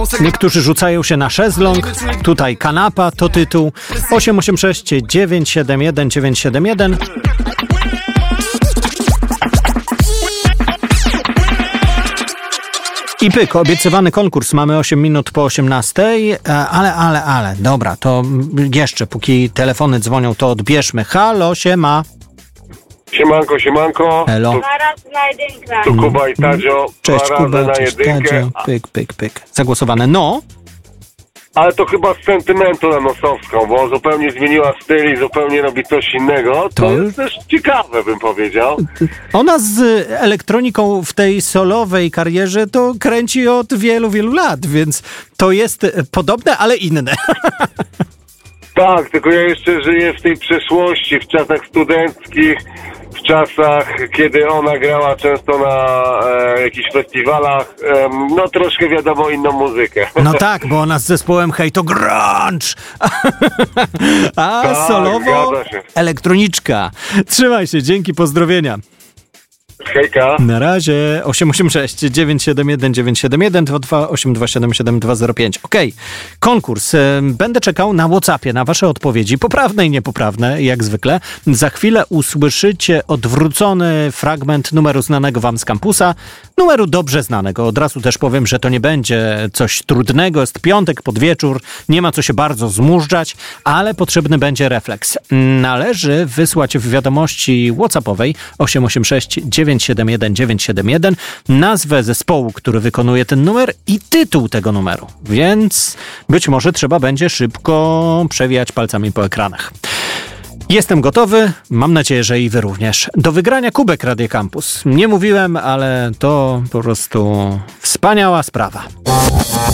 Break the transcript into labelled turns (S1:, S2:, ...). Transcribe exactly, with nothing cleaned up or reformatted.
S1: Niektórzy rzucają się na szezlong, tutaj kanapa to tytuł. osiem osiem sześć dziewięć siedem jeden dziewięć siedem jeden. I pyk, obiecywany konkurs. Mamy osiem minut po osiemnastej, ale, ale, ale, dobra, to jeszcze, póki telefony dzwonią, to odbierzmy. Halo, siema.
S2: Siemanko, siemanko.
S1: Elo.
S3: Dwa razy na jedynkę.
S2: Tu Kuba i Tadzio.
S1: Cześć
S2: Dwa razy
S1: Kuba,
S2: na
S1: cześć
S2: jedynkę.
S1: Tadzio. Pyk, pyk, pyk. Zagłosowane. No.
S2: Ale to chyba z sentymentu na Nosowską, bo zupełnie zmieniła styl i zupełnie robi coś innego. To,
S1: To
S2: jest też ciekawe, bym powiedział.
S1: Ona z elektroniką w tej solowej karierze to kręci od wielu, wielu lat, więc to jest podobne, ale inne.
S2: Tak, tylko ja jeszcze żyję w tej przeszłości, w czasach studenckich, w czasach, kiedy ona grała często na e, jakichś festiwalach, e, no troszkę wiadomo inną muzykę.
S1: No tak, bo ona z zespołem Hej to grunge, a
S2: Tak,
S1: solowo
S2: zgadza się.
S1: elektroniczka. Trzymaj się, dzięki, pozdrowienia.
S2: Hejka.
S1: Na razie osiem osiem sześć dziewięć siedem jeden dziewięć siedem jeden dwa dwa osiem dwa siedem siedem dwa zero pięć. Okej, konkurs. Będę czekał na WhatsAppie, na wasze odpowiedzi, poprawne i niepoprawne, jak zwykle. Za chwilę usłyszycie odwrócony fragment numeru znanego wam z kampusa, numeru dobrze znanego. Od razu też powiem, że to nie będzie coś trudnego, jest piątek pod wieczór, nie ma co się bardzo zmużdżać, ale potrzebny będzie refleks. Należy wysłać w wiadomości WhatsAppowej osiem osiem sześć dziewięć siedem jeden dziewięć siedem jeden nazwę zespołu, który wykonuje ten numer i tytuł tego numeru. Więc być może trzeba będzie szybko przewijać palcami po ekranach. Jestem gotowy, mam nadzieję, że i wy również. Do wygrania kubek Radio Campus. Nie mówiłem, ale to po prostu wspaniała sprawa.